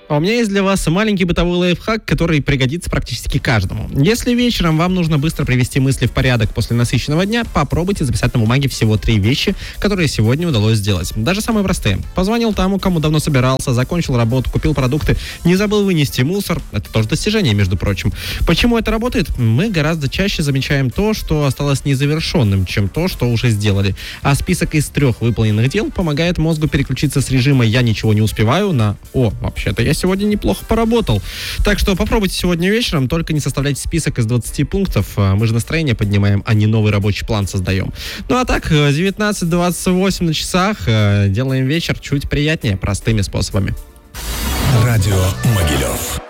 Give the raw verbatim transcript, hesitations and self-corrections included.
А у меня есть для вас маленький бытовой лайфхак, который пригодится практически каждому. Если вечером вам нужно быстро привести мысли в порядок после насыщенного дня, попробуйте записать на бумаге всего три вещи, которые сегодня удалось сделать. Даже самые простые. Позвонил тому, кому давно собирался, закончил работу, купил продукты, не забыл вынести мусор. Это тоже достижение, между прочим. Почему это работает? Мы гораздо чаще замечаем то, что осталось незавершенным, чем то, что уже сделали. А список из трех выполненных дел помогает мозгу переключиться с режима «я ничего не успеваю» на «о, вообще-то я сегодня неплохо поработал». Так что попробуйте сегодня вечером, только не составляйте список из двадцати пунктов. Мы же настроение поднимаем, а не новый рабочий план создаем. Ну а так, девятнадцать двадцать восемь на часах. Делаем вечер чуть приятнее простыми способами. Радио Могилев.